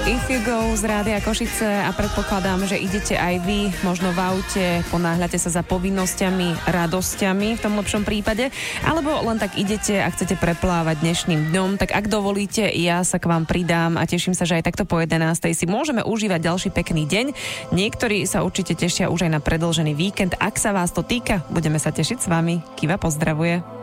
If You Go z Rádia Košice a predpokladám, že idete aj vy, možno v aute, ponáhľate sa za povinnosťami, radosťami v tom lepšom prípade, alebo len tak idete a chcete preplávať dnešným dňom, tak ak dovolíte, ja sa k vám pridám a teším sa, že aj takto po 11. si môžeme užívať ďalší pekný deň. Niektorí sa určite tešia už aj na predĺžený víkend. Ak sa vás to týka, budeme sa tešiť s vami. Kiva pozdravuje.